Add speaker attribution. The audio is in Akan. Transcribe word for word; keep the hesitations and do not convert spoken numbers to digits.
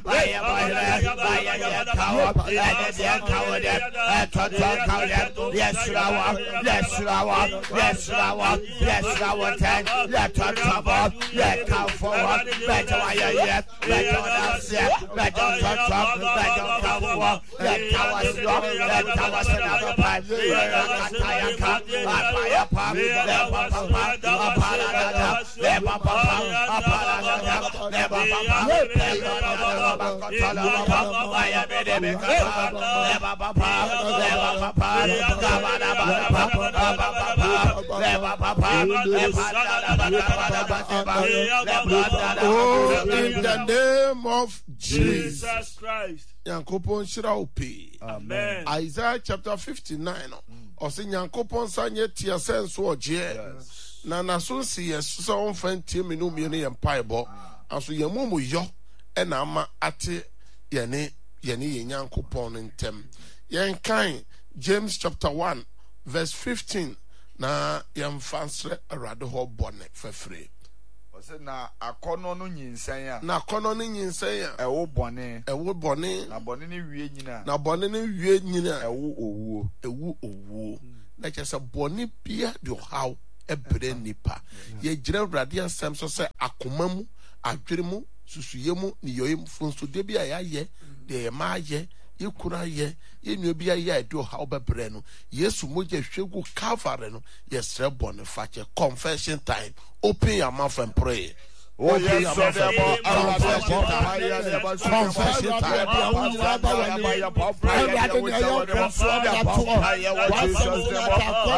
Speaker 1: Baya Baya Baya Cow, and the coward, and Tonton Coward, yes, Rawa, yes, Rawa, yes, Rawa, yes, Rawa, ten, let her trouble, let come forward, let her yet, let her set, let her touch up, let her come forward, let our stop, let our another pipe, Katayaka, Apaya Pam, Leva Papa, Apalada, Leva Papa, Apalada, Leva Papa, Leva Papa, I am a Leva Papa, Leva Papa, Leva Papa,
Speaker 2: oh, in the name of Jesus,
Speaker 3: Jesus Christ.
Speaker 2: Yankopon Shiraupi.
Speaker 3: Amen.
Speaker 2: Isaiah chapter fifty-nine. Or say Yankopon Sanya Tia Sense or J. Nana Sunsi, yes, so on friend Timinu Muni and Piebo. As we Yamumu Yo and Ama Ati Yeni Yeni Yankopon in Tem. Yankai, James chapter one, verse fifteen. Na yam fansre arado ho bonnet for free.
Speaker 4: Ose na akono no nyinsan ya.
Speaker 2: Na akono no nyinsan ya.
Speaker 4: E wo bone.
Speaker 2: E wo bone.
Speaker 4: Na bone ni wie nyina.
Speaker 2: Na bone ni wie nyina.
Speaker 4: E wo owuo.
Speaker 2: E wo owuo. Na kyesa bone bia de haw e bre nipa. Ye gyina wrade asem so se akoma mu, adwere mu, susuye mu, ni yoyim funso de bia ya ye, de ma ye. Yekura ye yenua bia ye ado ha obebre no Yesu moja hwegu Calvary no yesre bone fache. Confession time. Open your mouth and pray.
Speaker 4: Oh yes, so
Speaker 2: confession time.